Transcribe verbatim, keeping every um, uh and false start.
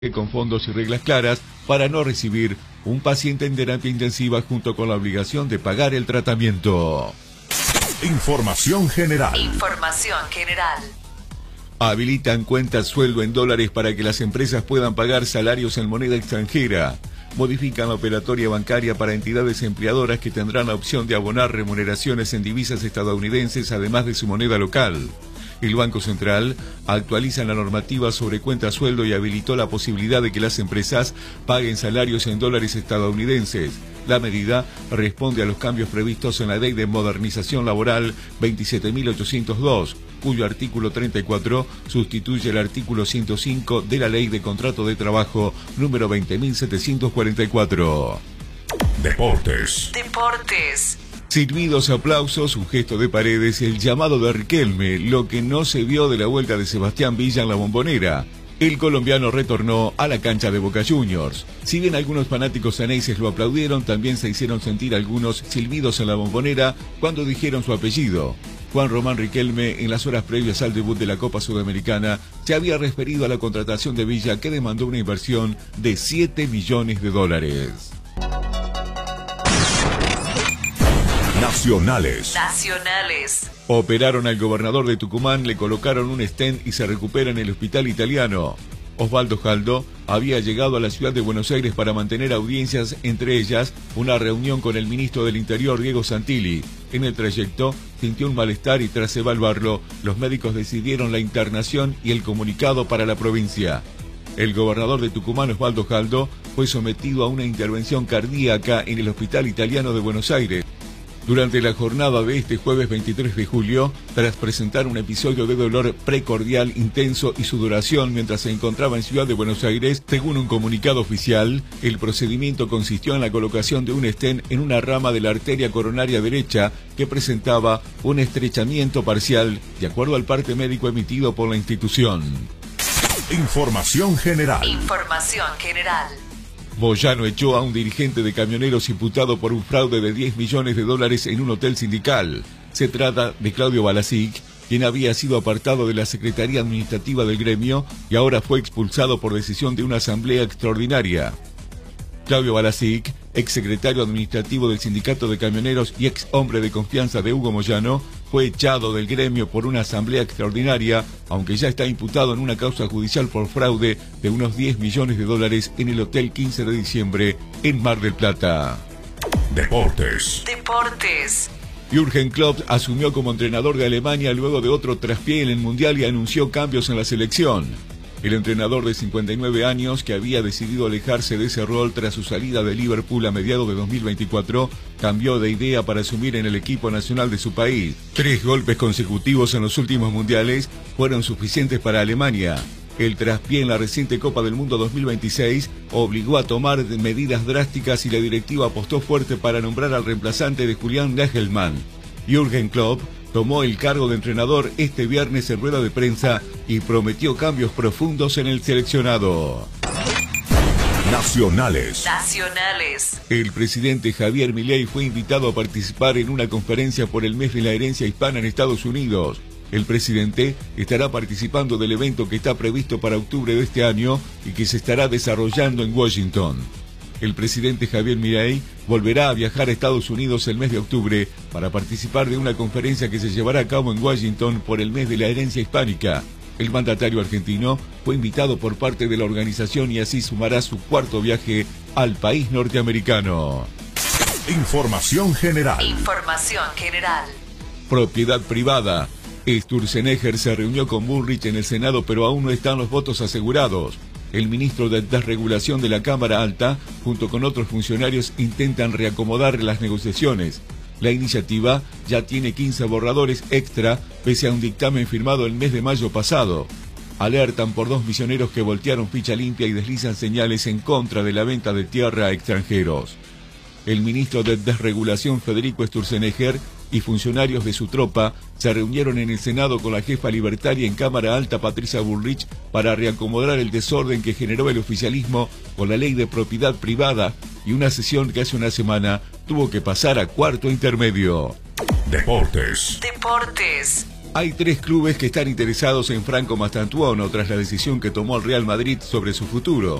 con fondos y reglas claras para no recibir un paciente en terapia intensiva junto con la obligación de pagar el tratamiento. Información general. Información general. Habilitan cuentas sueldo en dólares para que las empresas puedan pagar salarios en moneda extranjera. Modifican la operatoria bancaria para entidades empleadoras que tendrán la opción de abonar remuneraciones en divisas estadounidenses además de su moneda local. El Banco Central actualiza la normativa sobre cuenta sueldo y habilitó la posibilidad de que las empresas paguen salarios en dólares estadounidenses. La medida responde a los cambios previstos en la Ley de Modernización Laboral veintisiete mil ochocientos dos, cuyo artículo treinta y cuatro sustituye el artículo ciento cinco de la Ley de Contrato de Trabajo número veinte mil setecientos cuarenta y cuatro. Deportes. Deportes. Silbidos, aplausos, un gesto de Paredes, el llamado de Riquelme, lo que no se vio de la vuelta de Sebastián Villa en la Bombonera. El colombiano retornó a la cancha de Boca Juniors. Si bien algunos fanáticos ceneices lo aplaudieron, también se hicieron sentir algunos silbidos en la Bombonera cuando dijeron su apellido. Juan Román Riquelme, en las horas previas al debut de la Copa Sudamericana, se había referido a la contratación de Villa, que demandó una inversión de siete millones de dólares. Nacionales. Nacionales. Operaron al gobernador de Tucumán, le colocaron un stent y se recupera en el hospital italiano. Osvaldo Jaldo había llegado a la ciudad de Buenos Aires para mantener audiencias, entre ellas una reunión con el ministro del Interior, Diego Santilli. En el trayecto sintió un malestar y tras evaluarlo, los médicos decidieron la internación y el comunicado para la provincia. El gobernador de Tucumán, Osvaldo Jaldo, fue sometido a una intervención cardíaca en el hospital italiano de Buenos Aires. Durante la jornada de este jueves veintitrés de julio, tras presentar un episodio de dolor precordial intenso y sudoración mientras se encontraba en Ciudad de Buenos Aires, según un comunicado oficial, el procedimiento consistió en la colocación de un stent en una rama de la arteria coronaria derecha que presentaba un estrechamiento parcial, de acuerdo al parte médico emitido por la institución. Información general. Información general. Moyano echó a un dirigente de camioneros imputado por un fraude de diez millones de dólares en un hotel sindical. Se trata de Claudio Balasic, quien había sido apartado de la Secretaría Administrativa del gremio y ahora fue expulsado por decisión de una asamblea extraordinaria. Claudio Balasic, exsecretario administrativo del Sindicato de Camioneros y ex hombre de confianza de Hugo Moyano, fue echado del gremio por una asamblea extraordinaria, aunque ya está imputado en una causa judicial por fraude de unos diez millones de dólares en el Hotel quince de diciembre en Mar del Plata. Deportes. Deportes. Jürgen Klopp asumió como entrenador de Alemania luego de otro traspié en el Mundial y anunció cambios en la selección. El entrenador de cincuenta y nueve años, que había decidido alejarse de ese rol tras su salida de Liverpool a mediados de dos mil veinticuatro, cambió de idea para asumir en el equipo nacional de su país. Tres golpes consecutivos en los últimos mundiales fueron suficientes para Alemania. El traspié en la reciente Copa del Mundo dos mil veintiséis obligó a tomar medidas drásticas y la directiva apostó fuerte para nombrar al reemplazante de Julian Nagelsmann. Jürgen Klopp tomó el cargo de entrenador este viernes en rueda de prensa y prometió cambios profundos en el seleccionado. Nacionales. Nacionales. El presidente Javier Milei fue invitado a participar en una conferencia por el mes de la herencia hispana en Estados Unidos. El presidente estará participando del evento que está previsto para octubre de este año y que se estará desarrollando en Washington. El presidente Javier Milei volverá a viajar a Estados Unidos el mes de octubre para participar de una conferencia que se llevará a cabo en Washington por el mes de la herencia hispánica. El mandatario argentino fue invitado por parte de la organización y así sumará su cuarto viaje al país norteamericano. Información general. Información general. Propiedad privada. Sturzenegger se reunió con Bullrich en el Senado, pero aún no están los votos asegurados. El ministro de Desregulación de la Cámara Alta, junto con otros funcionarios, intentan reacomodar las negociaciones. La iniciativa ya tiene quince borradores extra, pese a un dictamen firmado el mes de mayo pasado. Alertan por dos misioneros que voltearon ficha limpia y deslizan señales en contra de la venta de tierra a extranjeros. El ministro de Desregulación, Federico Sturzenegger, y funcionarios de su tropa se reunieron en el Senado con la jefa libertaria en Cámara Alta, Patricia Bullrich, para reacomodar el desorden que generó el oficialismo con la ley de propiedad privada y una sesión que hace una semana tuvo que pasar a cuarto intermedio. Deportes. Deportes. Hay tres clubes que están interesados en Franco Mastantuono tras la decisión que tomó el Real Madrid sobre su futuro.